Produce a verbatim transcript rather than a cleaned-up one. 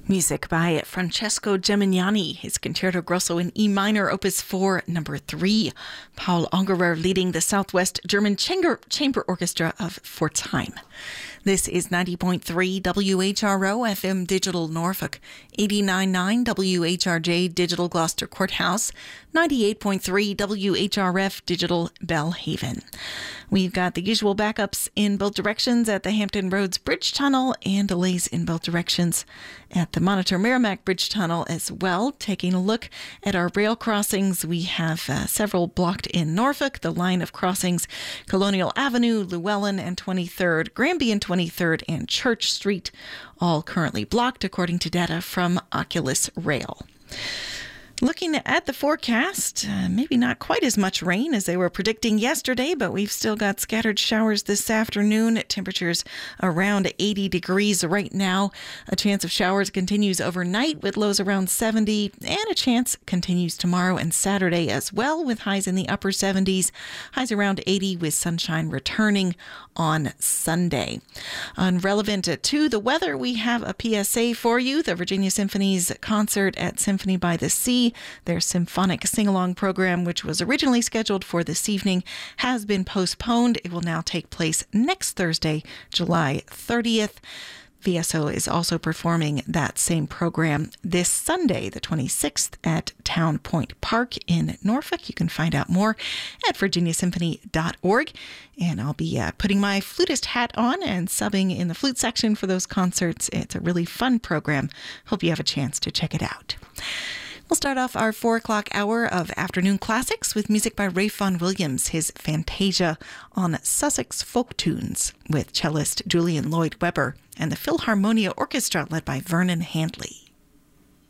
Music by Francesco Gemignani, his Concerto Grosso in E minor, Opus four, number three. Paul Ungerer leading the Southwest German Chamber, Chamber Orchestra of Pforzheim. This is ninety point three W H R O F M Digital Norfolk, eighty-nine point nine W H R J Digital Gloucester Courthouse, ninety-eight point three W H R F Digital Bellhaven. We've got the usual backups in both directions at the Hampton Roads Bridge Tunnel and delays in both directions at the Monitor Merrimack Bridge Tunnel as well. Taking a look at our rail crossings, we have uh, several blocked in Norfolk. The line of crossings, Colonial Avenue, Llewellyn and twenty-third, Granby and twenty-third, and Church Street, all currently blocked according to data from Oculus Rail. Looking at the forecast, uh, maybe not quite as much rain as they were predicting yesterday, but we've still got scattered showers this afternoon. Temperatures around eighty degrees right now. A chance of showers continues overnight with lows around seventy, and a chance continues tomorrow and Saturday as well with highs in the upper seventies. Highs around eighty with sunshine returning on Sunday. On relevant to the weather, we have a P S A for you. The Virginia Symphony's concert at Symphony by the Sea, their symphonic sing-along program, which was originally scheduled for this evening, has been postponed. It will now take place next Thursday, July thirtieth. V S O is also performing that same program this Sunday, the twenty-sixth, at Town Point Park in Norfolk. You can find out more at virginia symphony dot org. And I'll be uh, putting my flutist hat on and subbing in the flute section for those concerts. It's a really fun program. Hope you have a chance to check it out. We'll start off our four o'clock hour of afternoon classics with music by Ralph Vaughan Williams, his Fantasia on Sussex Folk Tunes with cellist Julian Lloyd Webber and the Philharmonia Orchestra led by Vernon Handley.